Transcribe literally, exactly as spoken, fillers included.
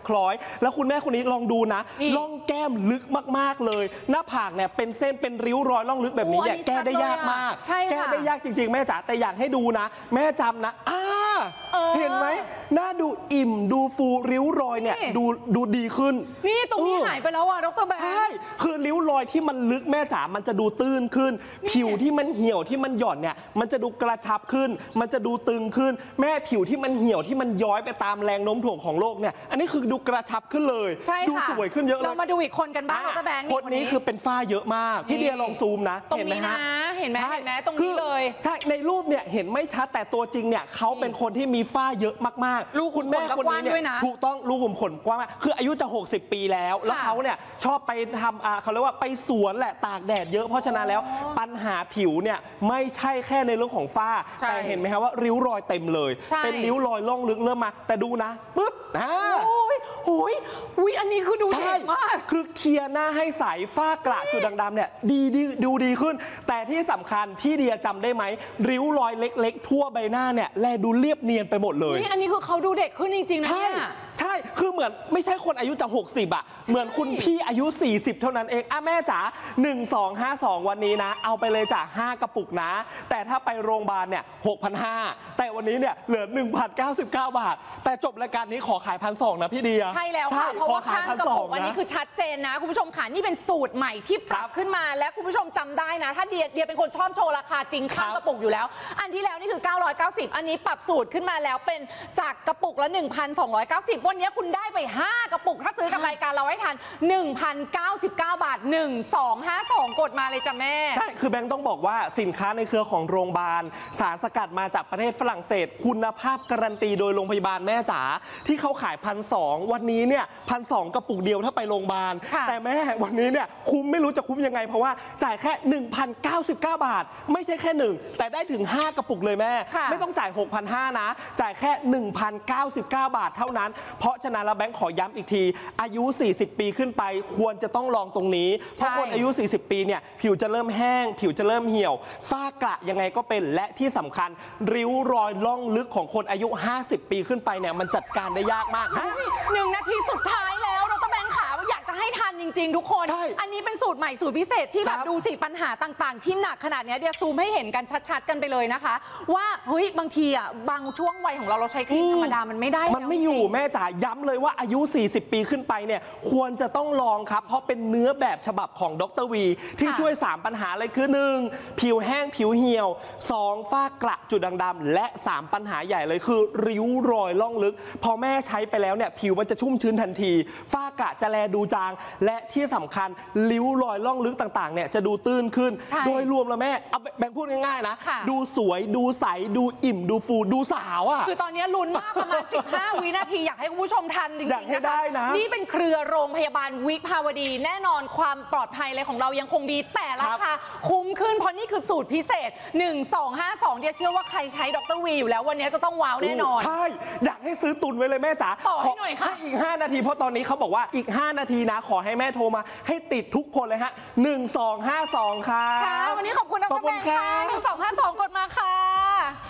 คล้อยแล้วคุณแม่คนนี้ลองดูนะร่องแก้มลึกมากๆเลยหน้าผากเนี่ยเป็นเส้นเป็นริ้วรอยร่องลึกแบบนี้เนี่ยแก้ได้ยากมากแก้ได้ยากจริงๆแม่จ๋าแต่อยากให้ดูนะแม่จำนะอ่าเห็นไหมหน้าดูอิ่มดูฟูริ้วรอยเนี่ยดูดูดีขึ้นนี่ตรงนี้หายไปแล้วอ่ะดร.แบงค์ใช่คือริ้วรอยที่มันลึกแม่จ๋ามันจะดูตื้นขึ้นผิวที่มันเหี่ยวที่มันหย่อนเนี่ยมันจะดูกระชับขึ้นมันจะดูตึงขึ้นแม่ผิวที่มันเหี่ยวที่มันย้อยไปตามแรงโน้มถ่วงของโลกเนี่ยอันนี้คือดูกระชับขึ้นเลยดูสวยขึ้นเยอะเลยเรามาดูอีกคนกันบ้างดร.แบงค์คนนี้คือเป็นฝ้าเยอะมากพี่เดียลองซูมนะเห็นไหมฮะเห็นไหมเห็นไหมตรงนี้เลยใช่ในรูปเนี่ยเห็นไม่ชัดแต่ตัวจริงเนี่ยเขาเป็นคนที่มีฝ้าเยอะมากๆลูกคุณแม่คนนี้เนี่ยถูกต้องลูกขุมขนกว้างมากคืออายุจะหกสิบปีแล้วแล้วเขาเนี่ยชอบไปทำเขาเรียกว่าไปสวนแหละตากแดดเยอะเพราะฉะนั้นแล้วปัญหาผิวเนี่ยไม่ใช่แค่ในเรื่องของฝ้าแต่เห็นไหมครับว่าริ้วรอยเต็มเลยเป็นริ้วรอยล่องลึกเริ่มมาแต่ดูนะปึ๊บอ่าโอ้ยโอ้ยอุ้ยอันนี้คือดูเด็กมากคือเคลียร์หน้าให้ใสฝ้ากระจุดด่างๆเนี่ยดีดีดูดีขึ้นแต่ที่สำคัญพี่เดียจำได้ไหมริ้วรอยเล็กๆทั่วใบหน้าเนี่ยแลดูเรียบเนียนไปหมดเลยนี่อันนี้คือเขาดูเด็กขึ้นจริงๆนะเนี่ยใช่คือเหมือนไม่ใช่คนอายุจะหกสิบอ่ะเหมือนคุณพี่อายุสี่สิบเท่านั้นเองอ่ะแม่จ๋าหนึ่ง สอง ห้า สองวันนี้นะเอาไปเลยจ้ะห้ากระปุกนะแต่ถ้าไปโรงพยาบาลเนี่ย หกพันห้าร้อย แต่วันนี้เนี่ยเหลือ หนึ่งพันเก้าสิบเก้า บาทแต่จบรายการนี้ขอขาย หนึ่งพันสองร้อย นะพี่เดียใช่แล้วค่ะเพราะว่าข้างกระปุกอันนี้คือชัดเจนนะคุณผู้ชมค่ะนี่เป็นสูตรใหม่ที่ปรับขึ้นมาและคุณผู้ชมจำได้นะถ้าเดียเดียเป็นคนชอบโชว์ราคาจริงข้างกระปุกอยู่แล้วอันที่แล้วนี่คือเก้าร้อยเก้าสิบอันนี้ปรับสูตรขึ้นมาแล้วเป็นจากกระปุกละ หนึ่งพันสองร้อยเก้าสิบ วันนี้คุณได้ไปห้ากระปุกถ้าซื้อกับรายการเราให้ทัน หนึ่งพันเก้าสิบเก้า บาทหนึ่ง สอง ห้า สองกดมาเลยจ้ะแม่ใช่คือแบงค์ต้องบอกว่าสินค้าในเครือของโรงพยาบาลสารสกัดมาจากประเทศฝรั่งเศสคุณภาพการันตีโดยโรงพยาบาลแม่จ๋าที่เขาขายพันสองวันนี้เนี่ยพันสองกระปุกเดียวถ้าไปโรงพยาบาลแต่แม่วันนี้เนี่ยคุ้มไม่รู้จะคุ้มยังไงเพราะว่าจ่ายแค่ หนึ่งพันเก้าสิบเก้า บาทไม่ใช่แค่หนึ่งแต่ได้ถึงห้ากระปุกเลยแม่ไม่ต้องจ่าย หกพันห้าร้อย นะจ่ายแค่ หนึ่งพันเก้าสิบเก้า บาทเท่านั้นเพราะฉะนั้นแล้วแบงค์ขอย้ำอีกทีอายุสี่สิบปีขึ้นไปควรจะต้องลองตรงนี้เพราะคนอายุสี่สิบปีเนี่ยผิวจะเริ่มแห้งผิวจะเริ่มเหี่ยวฝ้ากระยังไงก็เป็นและที่สำคัญริ้วรอยล่องลึกของคนอายุห้าสิบปีขึ้นไปเนี่ยมันจัดการได้ยากมากหนึ่งนาทีสุดท้ายแล้วดร.แบงค์ขาอยากจะให้ทันจริงๆทุกคนอันนี้เป็นสูตรใหม่สูตรพิเศษที่แบบดูสิปัญหาต่างๆที่หนักขนาดนี้เดี๋ยวซูมให้เห็นกันชัดๆกันไปเลยนะคะว่าเฮ้ยบางทีอ่ะบางช่วงวัยของเราเราใช้ครีมธรรมดามันไม่ได้มันไม่อยู่แม่จ๋าย้ำเลยว่าอายุสี่สิบปีขึ้นไปเนี่ยควรจะต้องลองครับเพราะเป็นเนื้อแบบฉบับของดร.วีที่ช่วยสามปัญหาเลยคือหนึ่งผิวแห้งผิวเหี่ยวสองฝ้ากระจุดด่างดำและสามปัญหาใหญ่เลยคือริ้วรอยล่องลึกพอแม่ใช้ไปแล้วเนี่ยผิวมันจะชุ่มชื้นทันทีฝ้ากระจะแลดูจางและที่สำคัญริ้วรอยล่องลึกต่างๆเนี่ยจะดูตื้นขึ้นโดยรวมแล้วแม่เอาแบ่งพูดง่ายๆนะดูสวยดูใสดูอิ่มดูฟูดูสาวอ่ะคือตอนนี้ลุ้นมากประมาณสิบห้าวินาทีอยากให้คุณผู้ชมทันจริงๆอยากให้ได้นะนี่เป็นเครือโรงพยาบาลวิภาวดีแน่นอนความปลอดภัยอะไรของเรายังคงดีแต่ราคาคุ้มขึ้นเพราะนี่คือสูตรพิเศษหนึ่ง สอง ห้า สองเดียเชื่อว่าใครใช้ดร.วีอยู่แล้ววันนี้จะต้องว้าวแน่นอนใช่อยากให้ซื้อตุนไว้เลยแม่จ๋าต่อให้หน่อยค่ะอีกห้านาทีเพราะตอนนี้เขาบอกว่าอีกห้านาทีนะขอให้แม่โทรมาให้ติดทุกคนเลยฮะหนึ่ง สอง ห้า สองค่ะวันนี้ขอบคุณดร.แบงค์ค่ะหนึ่ง สอง ห้า สองกดมาค่ะ